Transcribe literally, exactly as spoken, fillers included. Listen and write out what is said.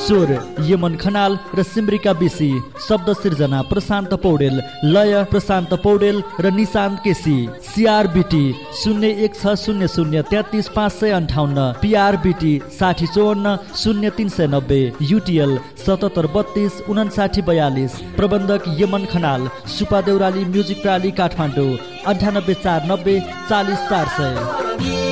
स्वर यमन खनाल र सिमरिका बिसी। शब्द सिर्जना प्रशान्त पौडेल, लय प्रशान्त पौडेल र निशान्त केसी। सिआरबिटी शून्य एक छ शून्य शून्य तेत्तिस पाँच सय अन्ठाउन्न, पिआरबिटी साठी चौवन्न शून्य तिन सय नब्बे, युटिएल सतहत्तर बत्तीस उनासाठी बयालिस। प्रबन्धक यमन खनाल, सुपा देउराली म्युजिक प्राली काठमाडौँ, अन्ठानब्बे चार नब्बे चालिस चार सय।